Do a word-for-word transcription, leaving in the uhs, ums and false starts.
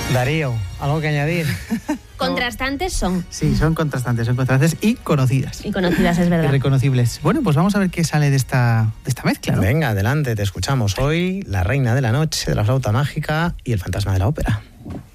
Darío, ¿algo que añadir? Contrastantes son. Sí, son contrastantes, son contrastantes y conocidas. Y conocidas, es verdad. Y reconocibles. Bueno, pues vamos a ver qué sale de esta, de esta mezcla, ¿no? Venga, adelante, te escuchamos hoy, La reina de la noche, de la flauta mágica y El fantasma de la ópera.